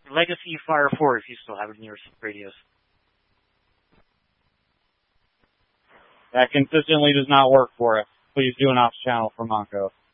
Legacy Fire 4 if you still have it in your radios. That consistently does not work for us. Please do an ops channel for Monko.